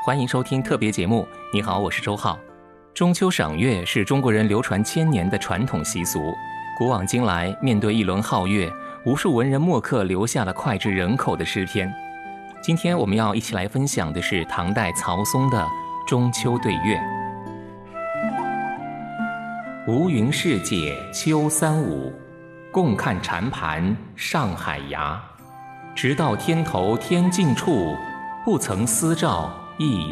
欢迎收听特别节目。你好，我是周浩。中秋赏月是中国人流传千年的传统习俗。古往今来，面对一轮皓月，无数文人墨客留下了脍炙人口的诗篇。今天我们要一起来分享的是唐代曹嵩的《中秋对月》。吴云世解秋三五，共看禅盘上海崖。直到天头天尽处，不曾思照一